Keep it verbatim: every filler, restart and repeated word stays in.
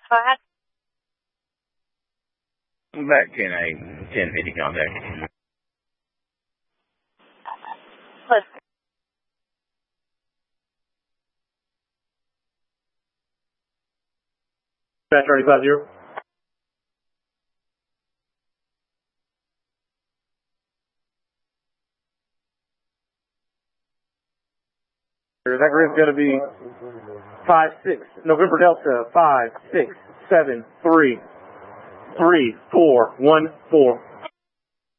Go ahead. Back ten eight, ten fifty contact. Listen. Back thirty-five zero. That grid's going to be five six, November Delta, five six seven three three four one four.